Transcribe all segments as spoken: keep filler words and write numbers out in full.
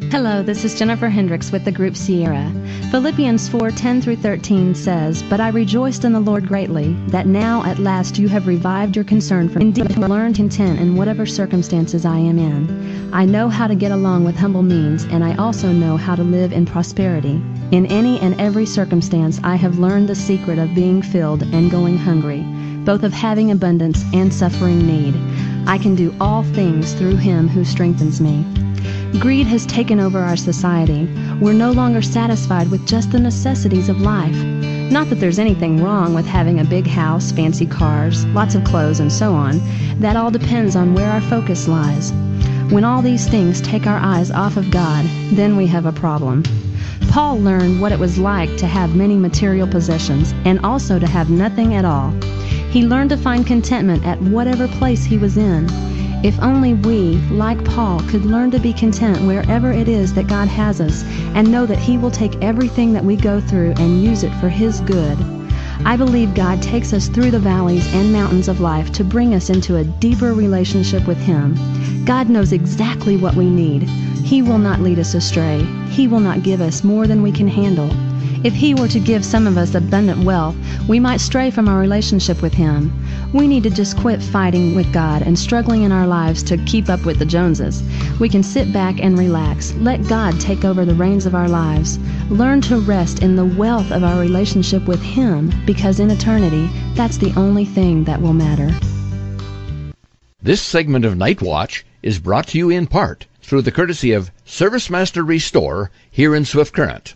Hello, this is Jennifer Hendricks with the group Sierra. Philippians four ten through thirteen says, "But I rejoiced in the Lord greatly, that now at last you have revived your concern for me. Indeed, I have learned content in whatever circumstances I am in. I know how to get along with humble means, and I also know how to live in prosperity. In any and every circumstance I have learned the secret of being filled and going hungry, both of having abundance and suffering need. I can do all things through Him who strengthens me." Greed has taken over our society. We're no longer satisfied with just the necessities of life. Not that there's anything wrong with having a big house, fancy cars, lots of clothes, and so on. That all depends on where our focus lies. When all these things take our eyes off of God, then we have a problem. Paul learned what it was like to have many material possessions and also to have nothing at all. He learned to find contentment at whatever place he was in. If only we, like Paul, could learn to be content wherever it is that God has us and know that He will take everything that we go through and use it for His good. I believe God takes us through the valleys and mountains of life to bring us into a deeper relationship with Him. God knows exactly what we need. He will not lead us astray. He will not give us more than we can handle. If He were to give some of us abundant wealth, we might stray from our relationship with Him. We need to just quit fighting with God and struggling in our lives to keep up with the Joneses. We can sit back and relax. Let God take over the reins of our lives. Learn to rest in the wealth of our relationship with Him, because in eternity, that's the only thing that will matter. This segment of Night Watch is brought to you in part through the courtesy of ServiceMaster Restore here in Swift Current.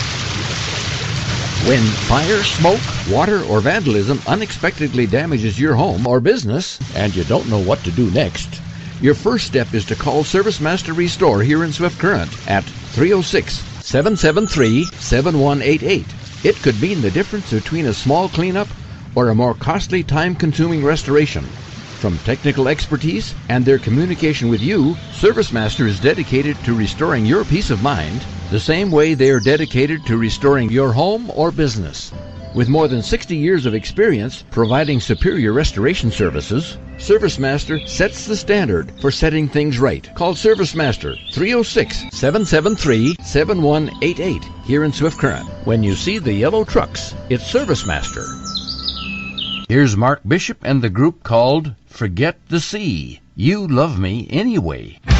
When fire, smoke, water, or vandalism unexpectedly damages your home or business and you don't know what to do next, your first step is to call ServiceMaster Restore here in Swift Current at three oh six, seven seven three, seven one eight eight. It could mean the difference between a small cleanup or a more costly, time-consuming restoration. From technical expertise and their communication with you, ServiceMaster is dedicated to restoring your peace of mind the same way they are dedicated to restoring your home or business. With more than sixty years of experience providing superior restoration services, ServiceMaster sets the standard for setting things right. Call ServiceMaster three oh six, seven seven three, seven one eight eight here in Swift Current. When you see the yellow trucks, it's ServiceMaster. Here's Mark Bishop and the group called Forget the Sea. You Love Me Anyway.